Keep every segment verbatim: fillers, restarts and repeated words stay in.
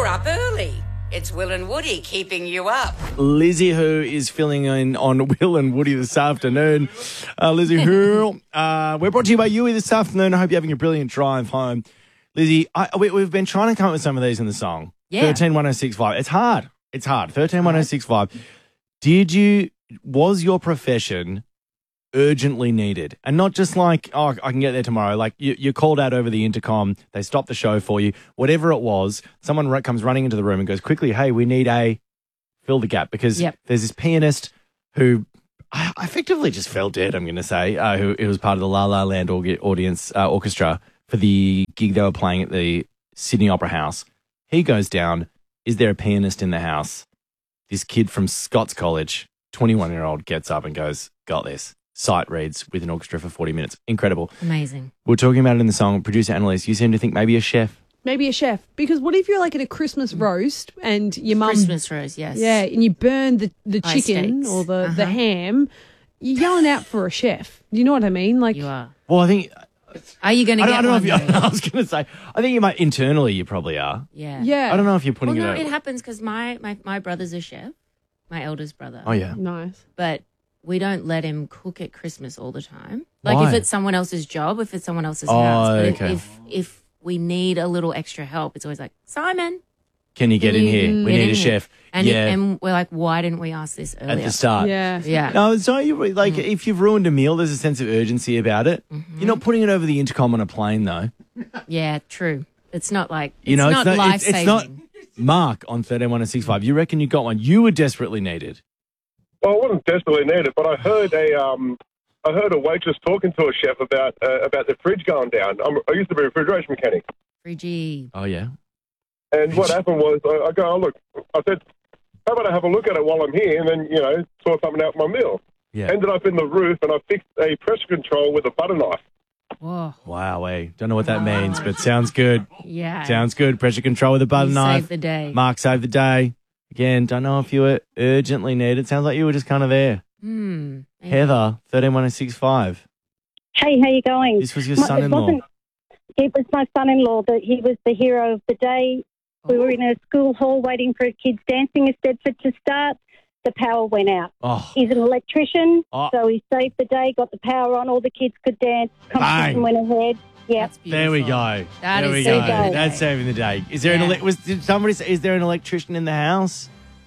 up early. It's Will and Woody keeping you up. Lizzie Who is filling in on Will and Woody this afternoon. Uh, Lizzie Who, uh, we're brought to you by Yui this afternoon. I hope you're having a brilliant drive home. Lizzie, I, we, we've been trying to come up with some of these in the song. Yeah. thirteen one oh six five. It's hard. It's hard. thirteen one oh six five. Did you, was your profession urgently needed? And not just like, oh, I can get there tomorrow. Like you, you're called out over the intercom. They stop the show for you. Whatever it was, someone r- comes running into the room and goes, quickly, hey, we need a fill the gap. Because Yep. there's this pianist who I I effectively just fell dead, I'm going to say, uh, who it was part of the La La Land org- audience uh, orchestra for the gig they were playing at the Sydney Opera House. He goes down. Is there a pianist in the house? This kid from Scots College, twenty-one-year-old, gets up and goes, got this. Sight reads with an orchestra for forty minutes. Incredible. Amazing. We're talking about it in the song. Producer Annalise, you seem to think maybe a chef. Maybe a chef. Because what if you're like at a Christmas roast and your mum... Christmas rose, yes. Yeah, and you burn the, the Ice chicken steaks. or the, the Uh-huh. ham, you're yelling out for a chef. Do you know what I mean? Like, You are. Well, I think... Are you going to I get don't, I don't know one? if you... though? I was going to say, I think you might... Internally, you probably are. Yeah. yeah. I don't know if you're Well, putting no, it... it out. happens because my, my, my brother's a chef, my eldest brother. Oh, yeah. Nice. But we don't let him cook at Christmas all the time. Like Why? if it's someone else's job, if it's someone else's Oh, house. But okay. if, if we need a little extra help, it's always like, Simon, Can you get can in you here? We get need in a here?" chef. And, yeah. and we're like, why didn't we ask this earlier? At the start. Yeah. Yeah. No, it's not, you like, Mm. if you've ruined a meal, there's a sense of urgency about it. Mm-hmm. You're not putting it over the intercom on a plane, though. Yeah, true. It's not like, it's You know, not it's not, life it's, it's saving. not Mark on thirteen one oh six five. You reckon you got one? You were desperately needed. Well, I wasn't desperately needed, but I heard a um, I heard a waitress talking to a chef about uh, about the fridge going down. I'm, I used to be a refrigeration mechanic, Friggy. Oh, yeah? and what happened was I, I go, oh, look, I said, how about I have a look at it while I'm here, and then you know sort something out for my meal. Yeah. Ended up in the roof, and I fixed a pressure control with a butter knife. Whoa. Wow, eh? Don't know what that means, but sounds good. Yeah. Sounds good. Pressure control with a butter You knife. saved the day. Mark saved the day. Again, don't know if you were urgently needed. Sounds like you were just kind of there. Hmm. Heather, thirteen one oh six five. Hey, how you going? This was your My- it son-in-law. wasn't- It was my son-in-law. That he was the hero of the day. We were in a school hall waiting for kids dancing at Stedford to start. The power went out. Oh, He's an electrician, Oh. so he saved the day, got the power on, all the kids could dance. Bang. Competition went ahead. Yeah. That's beautiful. there we go. That there is we saving go. the day. That's saving the day. Is there Yeah. an ele- was did somebody say, is there an electrician in the house?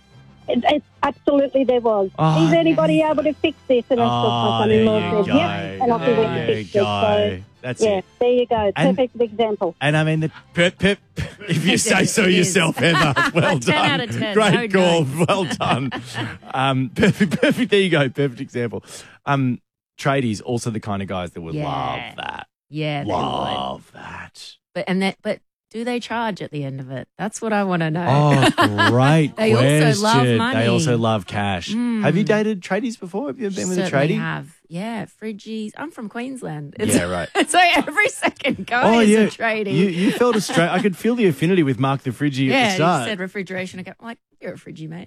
It, it, absolutely there was. Oh, Is anybody able to fix this? And of course my Oh, son-in-law there you said, go. yep. And off he went to There you fix it. So, go. That's yeah, it. there you go. And- Perfect example. And I mean, the pip, pip, if you It say is, so it is. yourself, Heather. Well ten done. out of ten, Great no call. notes. Well done. um, perfect, perfect. There you go. Perfect example. Um, tradies, also the kind of guys that would Yeah. love that. Yeah, they would. Love that. But and that, but do they charge at the end of it? That's what I want to know. Oh, great They also question. love money. They also love cash. Mm. Have you dated tradies before? Have you ever been with a Certainly tradie? have. Yeah, Friggies. I'm from Queensland. It's, Yeah, right. So every second going Oh, is yeah. a tradie. You, you felt a straight. I could feel the affinity with Mark the Friggy yeah, at the you start. said refrigeration. I go, I'm like, you're a Friggy, mate.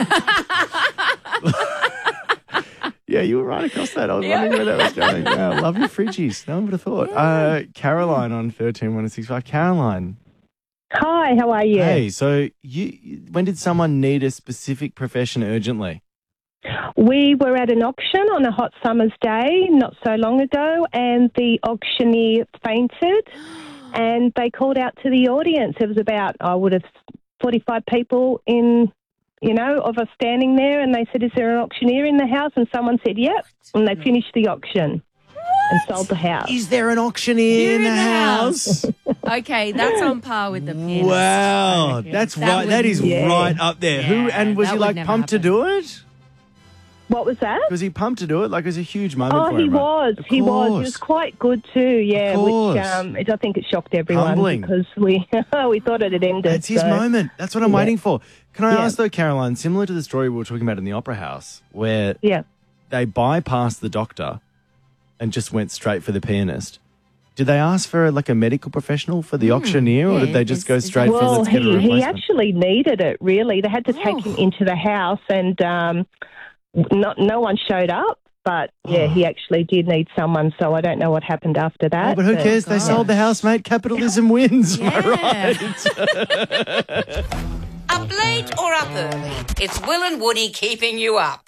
Yeah, you were right across that. I was Yeah. wondering where that was going. Yeah, I love your Friggies. No one would have thought. Uh, Caroline on thirteen one six five. Caroline. Hi, how are you? Hey, so you, you- when did someone need a specific profession urgently? We were at an auction on a hot summer's day not so long ago, and the auctioneer fainted, and they called out to the audience. It was about, I would have, forty-five people in, you know, of us standing there, and they said, is there an auctioneer in the house? And someone said, yep, and they finished the auction and sold the house. Is there an auctioneer You're in the house? Okay, that's on par with the pianist. I Wow, reckon. that's That right. would- That is yeah. right up there. Who Yeah, and was that he would like never pumped happen. to do it? What was that? Was he pumped to do it? Like it was a huge moment Oh, for he him. right? was. Of He was. He course. was quite good too. Yeah, course. which um, it, I think it shocked everyone Humbling. because we we thought it had ended. That's his so- moment. That's what I'm Yeah. waiting for. Can I Yeah. ask though, Caroline, similar to the story we were talking about in the Opera House, where Yeah. they bypassed the doctor and just went straight for the pianist. Did they ask for like a medical professional for the auctioneer, or yeah, did they just is- go is straight that- for Well, let's get a he, replacement? he actually needed it, really. They had to take Oh. him into the house and um, not, no one showed up. But, yeah, he actually did need someone, so I don't know what happened after that. Oh, but who cares? They gosh. sold the house, mate. Capitalism wins. Am I Yeah. right? Up late or up early? It's Will and Woody keeping you up.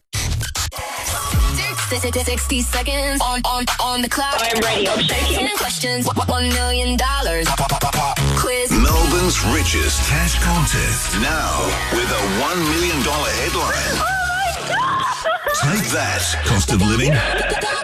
sixty seconds on, on, on the clock. I'm ready. I'm shaking. ten questions. One million dollars. Quiz. Melbourne's richest cash contest. Now with a one million dollars headline. Oh my God! Take that, cost of living.